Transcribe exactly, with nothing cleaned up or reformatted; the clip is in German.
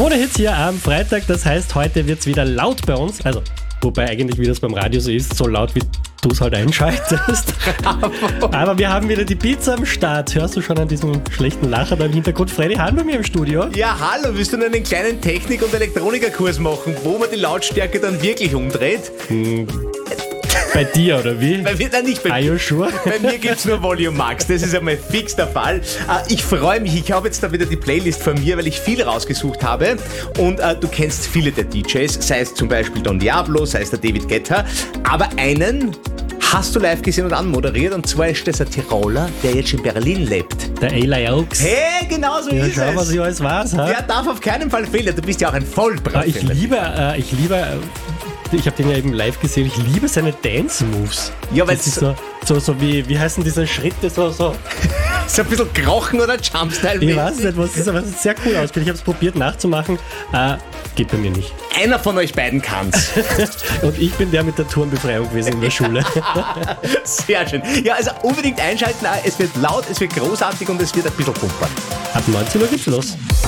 Krone Hits hier am Freitag, das heißt, heute wird es wieder laut bei uns. Also, wobei eigentlich, wie das beim Radio so ist, so laut wie du es halt einschaltest. Aber wir haben wieder die Pizza am Start. Hörst du schon an diesem schlechten Lacher da im Hintergrund? Freddy Hahn bei mir im Studio. Ja, hallo, willst du nur einen kleinen Technik- und Elektronikerkurs machen, wo man die Lautstärke dann wirklich umdreht? Hm. Bei dir, oder wie? Bei mir, nein, nicht bei Are mir. you sure? Bei mir gibt es nur Volume Max, das ist einmal fix der Fall. Äh, ich freue mich, ich habe jetzt da wieder die Playlist von mir, weil ich viel rausgesucht habe. Und äh, du kennst viele der D Js, sei es zum Beispiel Don Diablo, sei es der David Guetta. Aber einen hast du live gesehen und anmoderiert, und zwar ist das ein Tiroler, der jetzt in Berlin lebt. Der Eli Oaks. Hey, genau so Ja, ist schau, es. was ich alles weiß. Ha? Der darf auf keinen Fall fehlen, du bist ja auch ein Ah, Vollprofi. ich liebe, äh, ich liebe, äh, ich habe den ja eben live gesehen, ich liebe seine Dance-Moves. Ja, weil das ist so, so, so wie, wie heißen diese Schritte, so, so. So ein bisschen Krochen oder Jumpstyle. Ich weiß nicht, was das ist, aber es sieht sehr cool aus. Ich habe es probiert nachzumachen, äh, geht bei mir nicht. Einer von euch beiden kann's. Und ich bin der mit der Turnbefreiung gewesen in der Schule. Sehr schön. Ja, also unbedingt einschalten, es wird laut, es wird großartig und es wird ein bisschen pumpern. Ab neunzehn Uhr geht's los.